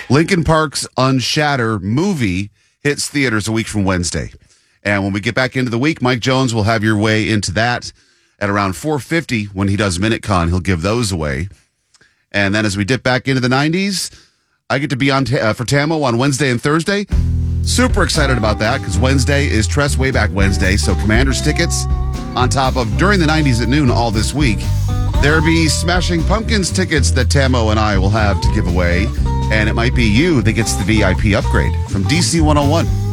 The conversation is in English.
Linkin Park's Unshatter movie hits theaters a week from Wednesday. And when we get back into the week, Mike Jones will have your way into that at around 4:50 when he does MinuteCon. He'll give those away. And then as we dip back into the 90s, I get to be on for Tamo on Wednesday and Thursday. Super excited about that because Wednesday is Tress Wayback Wednesday. So Commanders tickets on top of during the 90s at noon all this week. There'll be Smashing Pumpkins tickets that Tamo and I will have to give away. And it might be you that gets the VIP upgrade from DC 101.